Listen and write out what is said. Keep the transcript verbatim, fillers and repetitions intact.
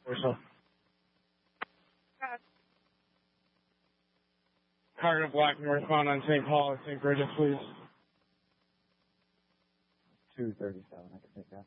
Whistle. Cargo Black northbound on Saint Paul, Saint Bridget, please. two thirty-seven, I can take that.